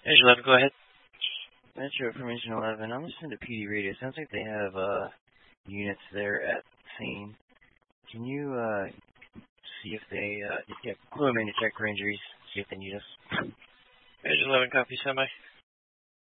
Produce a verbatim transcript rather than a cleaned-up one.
Edge eleven, go ahead. Metro Information eleven. I'm listening to P D Radio. Sounds like they have uh, units there at the scene. Can you uh, see if they uh, yeah, clue them in to check for injuries, see if they need us? Edge eleven, copy, semi.